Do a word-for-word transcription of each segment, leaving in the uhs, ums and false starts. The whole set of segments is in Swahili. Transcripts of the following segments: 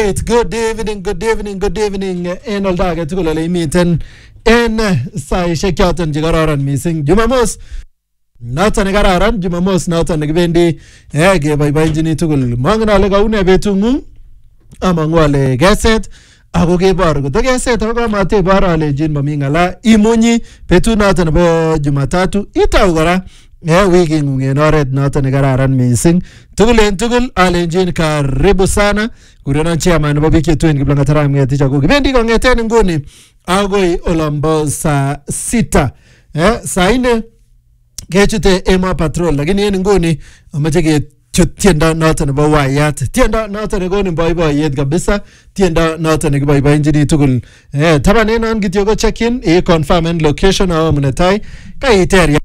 right, good evening, good evening, good evening. En olda age tugul ole imiten en saishek choton che kararan mising. Jumamos noton ne kararan, Jumamos noton ne kibendi eh keboiboenjini tugul. Mongen ale kaune betung'ung amangu ale keset ako kebor ko keset ako kamate bor ale jin mami ngala imunyi betut noton nebo Jumatatu itau kora eh wiki ng'ung en oret noton ne kararan mising. Tugul en tugul alenjin karibu sana kurena chairman nebo biik chetuen Kiplangatara Ngetich ako kibendi kong'eten nguni agoi olombo saa sita eh saa nne kechute Emo Patrol lakini en nguni amache kechut tiendo noton nebo wayat, tiendo noton nekoni boiboiyet kabisa, tiendo noton nekiboiboenjini tugul eh taban en non kityo ko check in e confirm en location awo munetai kaiter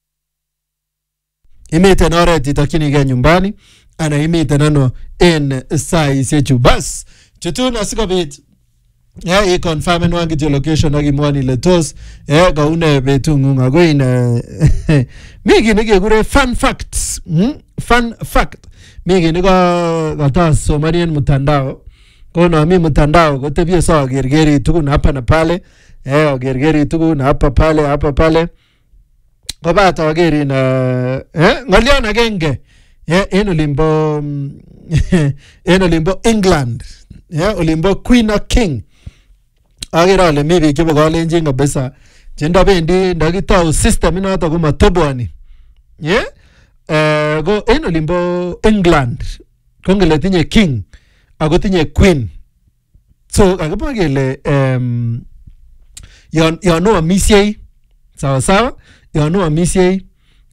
imiten oret itokchinigei nyumbani ana imiten ano en saisiechu bas chutun asikobit ya i confirm en wangi to location akimwani ile tos eh kaune betung'ung ako in mi kit nekekure fun facts hmm? Fun fact mi kit neko katasomani en mtandao kono mi mtandao kotebie sawa gergeri tukun hapa na pale eh gergeri tukun hapa pale hapa pale kobata ageri na eh ngolion agenge eh en olimbo en olimbo England eh olimbo Queen of King agera le mi biik chebo kalenjin kabisa chendo bendi ndakitau system inoto ko matobwani eh eh go en olimbo England kongele tinye king ako tinye queen so akaba kele em yon yon amisiei sawa sawa yon amisiei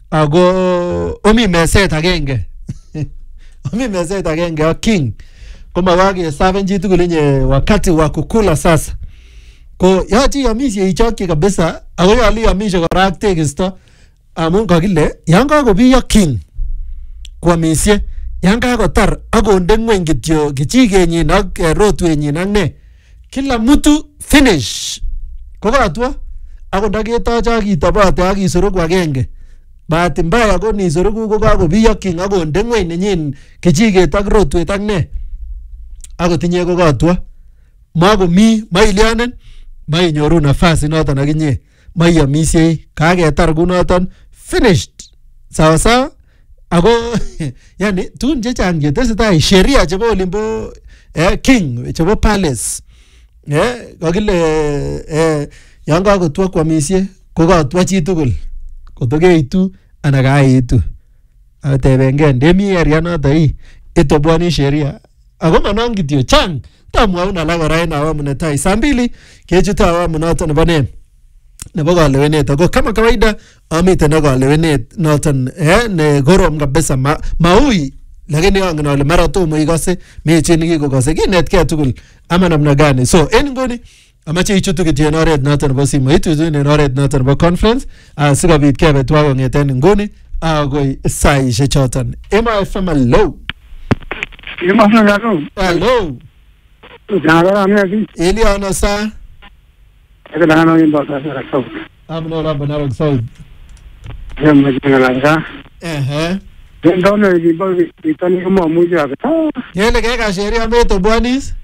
ako omi meset agenge omi meset agenge a king koma wage seven chi tugul nye wakati wa kukula sasa ko yachi amisye ichokyi kabisa ako yali amisye kora ak tekisto amun kakile yan kakobiyo king kwamisye yan kakotar akonde ngweny kityo kichikenyin ak rotwenyin ak ne kila mtu finish kokatwa ako ndaketoche akitobote akisoroku agenge bahati mbaya ko nisoroku ko kakobiyo king akonde ngweny nenyin kichiket ak rotwet ak ne akotinye kokatwa makomi mailionen mainyoru nafasi noton akinye maiamisiei kaketar kunoton finished sawa sawa ako yani tun chechang chetesetai sheria chebo olimbo eh, king chebo palace eh kakile eh yan kakotwa kwamisie kokatwa chi tugul kotokeitu ana kaitu atebenge ndemi area noto hii itobwani sheria ako manon kityo chang tamwaun alak kora en awamu netai saa mbili kechute awamu noton nebo ne nebo kalewenet ako kama kawaida amiten na kalewenet noton eh ne korom kabisa ma, maui lakini angen ale mara tomo ikose mechi nikikokose kinetkei tugul ama namna gani so en nguni amache ichutu kityo en oret noton nebo simoit itun en oret noton nebo conference asikobit kebe twa kong'eten nguni akoi saishek choton Emo F M hello Emo F M hello hello Jangara amya Eli ana sa Eka dano yimba sa South amno la banarok South Yamma jangala eh eh Ndono yimba itani kama muja ka yele ke ka sheria meto bwanis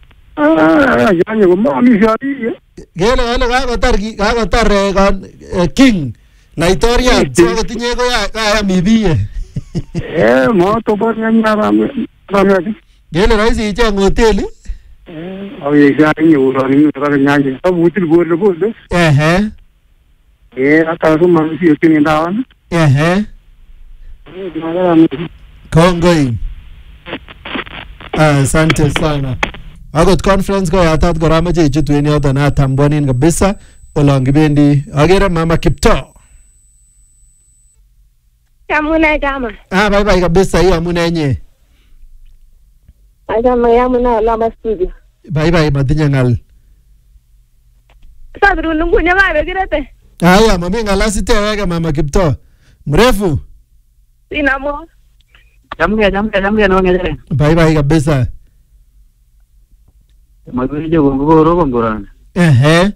ah yani kama mi shari gele wale ka kotar ka kotar kan king Laitoria so tinye ko ya ya mibiye eh mo to bar nyanya ram ram gele raisi icheng hoteli oye gari uro ni ura nyanya to butil bor bor eh eh eh ata so man si otini dawan eh eh kongoi asante sana akot conference ko yatat kora mache ichutu en yoton atambwanin kabisa olon kibendi agere mama Kiptoo Yamuna kama. Ah bye bye kabisa hiyo amuna nye. Ajama yamuna lama studio. Bye bye matinya ngal. Sadru nungu nyama begirete. Haya mami ngala site weka mama Kiptoo. Mrefu. Sina mo. Jamge jamge jamge no ngere. Bye bye kabisa. Maguri jo go ro ngora. Eh eh.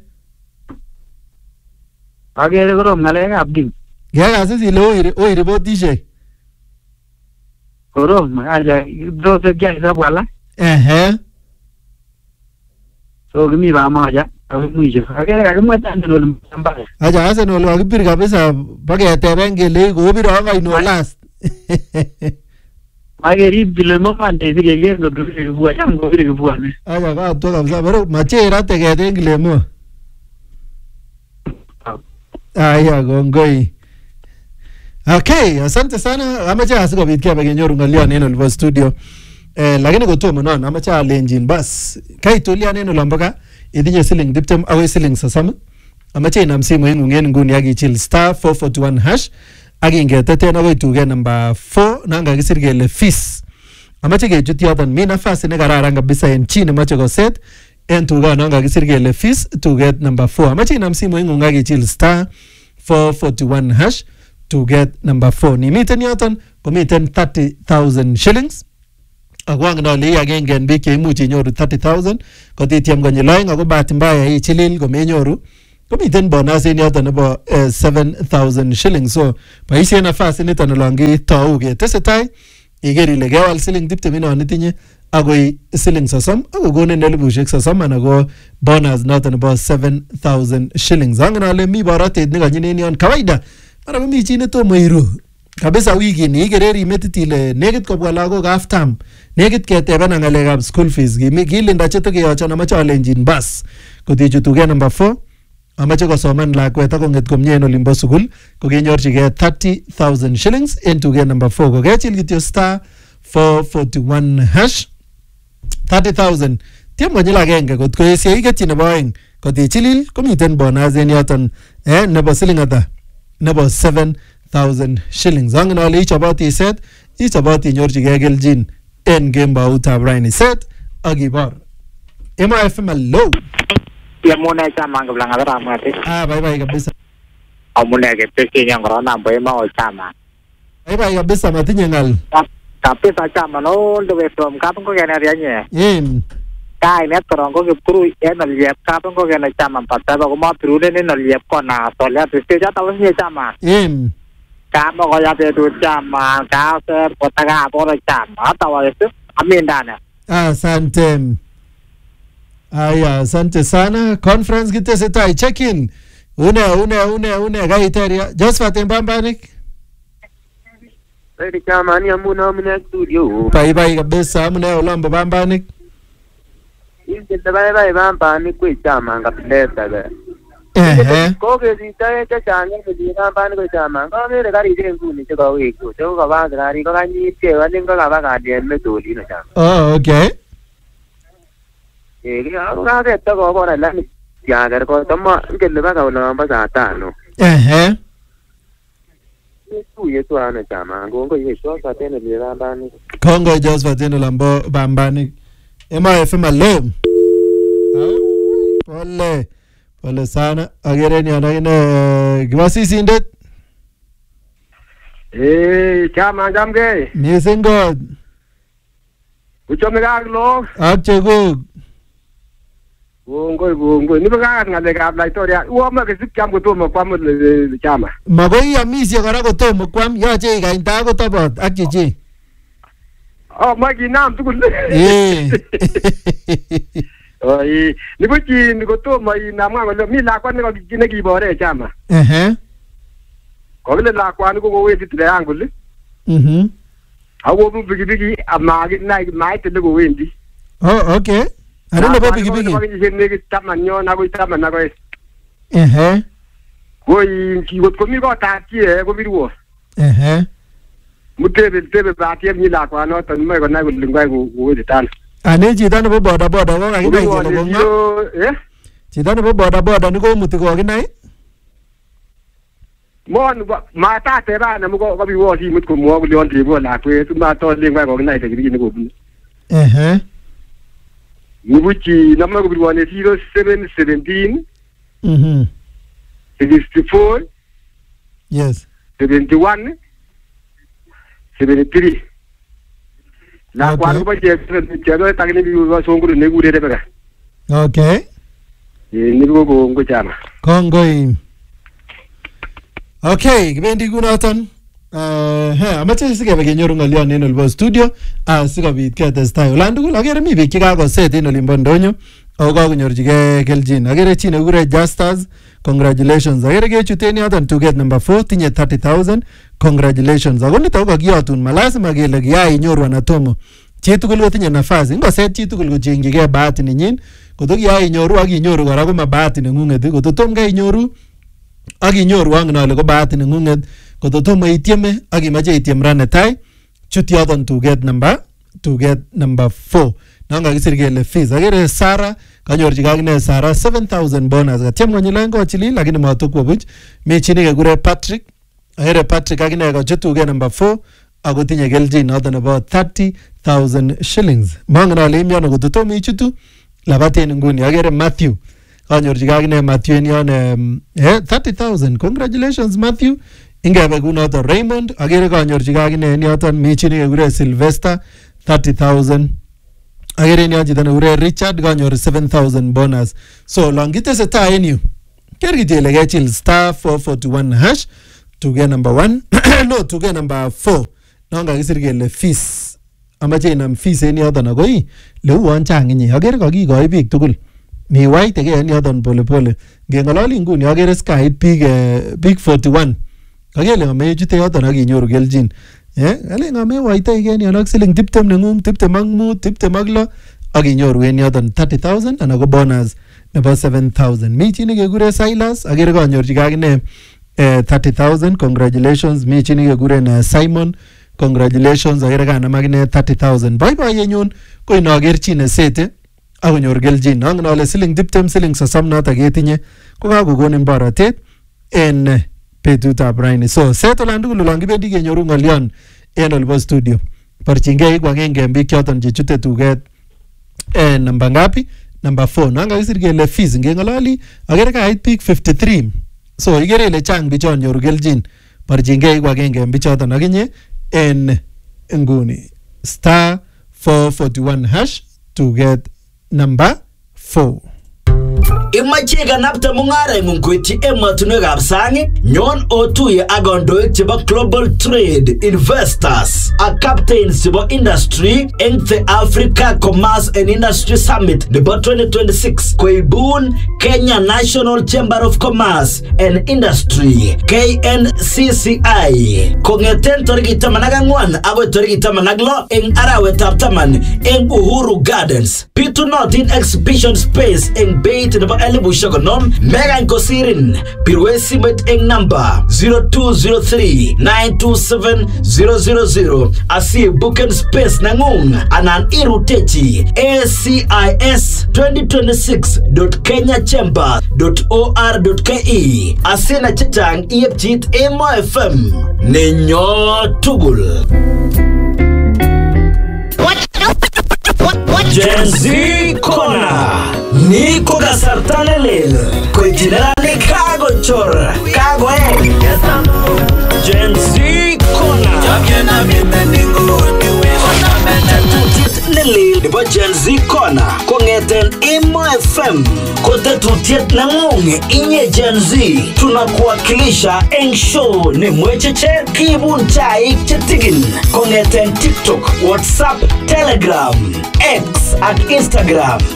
Agere ko ngale abdi. Gaya sisi lo oi oi ripotishe. Koro aja do se kya sa wala. Eh eh. So kimi pamoja au mwisho. Akere kakimweta ndio mbaya. Acha Arsenal wakipir kabisa paketeben kele kobir akaino last. Magerib vile mopande sikege ndo tukibua cham kobir kibua. Acha ka to kabisa bero machera tegeten kilemo. Aya gongoi. Okay, asante sana. Amache asikobit kebe kenyoru ngalion en olbo studio. Eh, lakini kotomo non amache alenjin bas kaitulian en olomboka itinye siling tiptem akoi siling sosom. Amache inam simoingung en nguni akichil star four forty-one hash akingeteten akoi tuget number four nan kakisir kele fees. Amache kechut yoton mi nafasi nekararan kabisa en chi nemoche koset en tuget nan kakisir kele fees tuget number four. Amache inam simoingung akichil star four forty-one hash tuget number four. Nimiten yoton komiten thirty thousand shillings. Akwang na li agenge en biik cheimuch inyoru thirty thousand kotitiam konyil oeng ako bahati mbaya ichilil komenyoru komiten bonus en yoton nebo uh, seven thousand shillings. So boisien nafasi niton olon kitou ketesetai iker ile kewal siling tiptem inon itinye akoi siling sosom akokonin elibushek sosom anan ko bonus noton nebo seven thousand shillings. Angen ale mi borotet nekanyin en yon kawaida mara komi chi netomo iru kabisa wikini ikereri metit ile nekit kobwa lagok half term nekit keteben ngalekab school fees kilinda chetokeyochon amache alenjin bas kotichutuge number four amache kosoman lakwet akonget komie en olimbo sukul kokenyorchigei thirty thousand shillings en tuge number four kokechil kityo star four forty-one hash thirty thousand tiem konyil agenge kot koesio iketyi nebo oeng kotichilil komiten bonus en yoton eh nebo siling ata nebo seven thousand shillings. Angen ale ichoboti set ichoboti inyorchigei keljin en kemboutab raini set akibor Emo F M low Yamuna chama ngablang agara mate. Ah bye bye kabisa. Amuna ke peke yang corona boy mau chama. Bye bye kabisa matinye ngal. Tapi sa chama no the way from kapon ko gana rianye. Em. Kai net korong ko kru en al yep kapon ko gana chama patta ko ma pru ne al yep ko na to le te ja tawas ni chama. Em. Kapo ko ya te tu chama ka ser ko taga bo chama tawas amin dana. Ah santem. Aya, asante sana. Conference kitesetai check in. Une une une une gaiteria. Josephat Mbambanik. Ready chama ni amuna amuna studio. Bye bye kabisa amune olombo Bambanik. Inje bye bye Bambanik kwa chama ngapileta ga. Eh eh. Ko ke sita cha changa ke di Bambanik kwa chama. Ko mere gari de nguni che ko wiko. Jo ka ba gari ko kanyi che wa ninga ka ba ga de me toli no chama. Oh okay. Eh ga ga ta ko bona la ya ga ko tama ngel ba ka na ba sa ta no. Eh eh. Tu ye tu ana chama go go ye so sa tene le Bambanik. Kongo Josephat Lambo Bambanik. Emo F M low. Pole. Pole sana. Agere ni anagine gibasi sindet. Eh chama jamge. Missing God. Uchome ga lo. Achego. Ngoi ngoi ni baga ngale ga la historia. Uo ma ke sikam ko to mo kwam le chama. Magoi amisi kora kotomo kwam yoche ikainta kotobot ak chichi. Oh ma ki nam tukul. Eh. Oh i ni ko chi ni ko to ma i nam ngalo mi la kwa ni ko ki ne ki bore chama. Eh eh. Ko le la kwa ni ko we ti triangle. Mhm. Awo bu bigi bigi ama gi na mai te go wendi. Oh okay. Ano na ba bigi bigi? Ko ni ne ki tama nyo na ko tama na ko. Eh eh. Ko i ki ko mi ko ta ti e ko mi ruo. Eh eh. Mutebe tebe ba ti mi la kwa no tan mai ko na ko lingwa ko we ti tan. Ane chito nebo boda boda ko kakinai kele bo ngo. Eh? Chito nebo boda boda ni ko muti ko kakinai. Mon ma ta te ba na mo ko ko bi wo si mut ko mo ko leon ti bo la kwe tu ma to lingwa ko kakinai te gi ni ko. Eh eh. Mubuchi na mo ko bi wo ne zero seven seventeen. Mhm. sixty-four. Yes. seventy-one. seventy-three. Na kwa ko ba je je do ta ni bi wo so nguru ne gure de ba. Okay. Eh ni ko ko ngo chama. Kongoi. Okay, kibendi kunoton. Eh, uh, amache sikebe kenyoru ngolion en olbo studio, ah sikobit ketestai. Olan tugul agere mi biik chekakoset en olimbo ndonyo. ako kakonyorchigei keljin. Agere chi nekikure Justus, congratulations. Agere kechuten yoton tuget number four tinye thirty thousand, congratulations. Ako nito kokakiyotun, malasima kele kiyai inyoru anatomo. Chitugul kotinye nafasi, ngoset chitugul kochengjigei bahati nenyin. Koto kiyai inyoru ak inyoru kora ko ma bahati neng'ung'et, koto tom kai inyoru ak inyoru ang nale ko bahati neng'ung'et, koto tomo ityeme ak imache ityem ra netai, chut yoton tuget number tuget number four. Nanga kakisir kele fees. Agere Sara kanyorchigei akine Sara seven thousand bonus. Katyem konyil aeng kochilil lakini matokwo buch. Mi chi nekekure Patrick. Agere Patrick akine kochut tuget number four ako tinye keljin noton nebo thirty thousand shillings. Mangen ale imyono koto tomo ichutu labaten nguni. Agere Matthew kanyorchigei akine Matthew en yon um, eh, thirty thousand. Congratulations Matthew. Ingebe kunoton Raymond agere kanyorchigei akine en yoton. Mi chi nekekure Sylvester thirty thousand. Agere en yon chito nekekure Richard kanyor seven thousand bonus. So long kitesetai en yu ker kityo ile kechil star four forty-one hash tuge number one no tuge number four non kakisir kele fees. Amache inam fees en yoton ako ii leuon chang inye. Agere kakikoi biik tugul. Mi waitege en yoton pole pole. Ngeng'ololi nguni agere skait biik eh, biik forty-one. Kakele ngame chute yoton ak inyoru keljin. Eh, ale ngame waitege en yon ak siling tiptem neng'ung, tiptem ak mut, tiptem ak lo ak inyoru en yoton thirty thousand ana ko bonus nebo seven thousand. Mi chi nekekure Silas agere kanyorchigei akine eh, thirty thousand. Congratulations. Mi chi nekekure na Simon. Congratulations. Agere kanam akine thirty thousand. Boiboiyenyun ko inoker chi nesete akonyor keljin. Angen ale siling tiptem, siling sosom notok ketinye ko kakokonin borotet en betutab raini. So set olan tugul olon kibendi kenyoru ng'olyon en olibo studio. Borchingei iku agenge en biik choton chechute tuget eh, namba ngapi? Number four. Nan kakisir kele fees ngeng'ololi agere kait biik fifty-three. So ikere ile chang bichon nyoru keljin. Borchingei iku agenge en bichoton akinye en nguni star four forty-one hash to get number four. Imache kanapte mung'areng'ung koityi emotinwekab sang, nyon otuye ak kandoik chebo Global Trade Investors ak captains chebo industry eng the Africa Commerce and Industry Summit nebo twenty twenty-six koibun Kenya National Chamber of Commerce and Industry K N C C I kong'eten tarikit taman ak ang'wan agoi tarikit taman ak lo eng arawetab taman eng Uhuru Gardens. Bitunotin exhibition space eng beit nebo elibushek konom. Megany kosirin pirwe simet eng number zero two zero three nine two seven zero zero zero asi booking space nang'ung anan irutechi A C I S twenty twenty-six dot kenya chamber dot or dot ke asina chechang iepchit Emo F M nenyo tugul. Gen Z Corner Niko kasarta nelel koitinani kago chor kago e Gen Z Corner Jamyena mime ningu Tetutiet nelel nebo Gen Z Corner kongeten Emo F M kote tututiet nang'ung inye Gen Z tunakuwakilisha eng show ni mwecheche kibun chaik chetigin kongeten TikTok, WhatsApp, Telegram, X at Instagram.